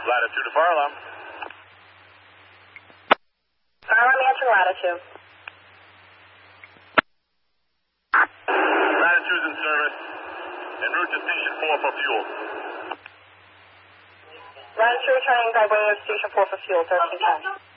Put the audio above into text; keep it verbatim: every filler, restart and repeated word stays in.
Latitude to fire alarm. Fire alarm answer latitude. Latitude's in service. En route to station four for fuel. Latitude returning by way of station four for fuel, thirteen ten.